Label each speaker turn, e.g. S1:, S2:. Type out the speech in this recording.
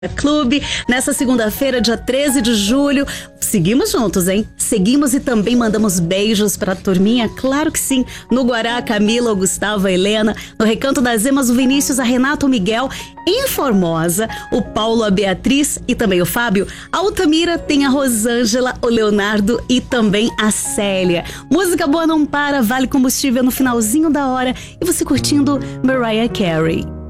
S1: Clube, nessa segunda-feira, dia 13 de julho. Seguimos juntos, hein? Seguimos e também mandamos beijos pra turminha, claro que sim. No Guará, a Camila, o Gustavo, a Helena. No Recanto das Emas, o Vinícius, a Renata, o Miguel. Em Formosa, o Paulo, a Beatriz e também o Fábio. A Altamira tem a Rosângela, o Leonardo e também a Célia. Música boa não para, vale combustível no finalzinho da hora. E você curtindo Mariah Carey.